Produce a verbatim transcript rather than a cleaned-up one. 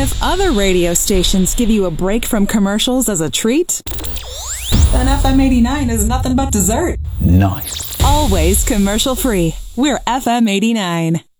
if other radio stations give you a break from commercials as a treat, then F M eighty-nine is nothing but dessert. Nice. Always commercial free. We're F M eighty-nine.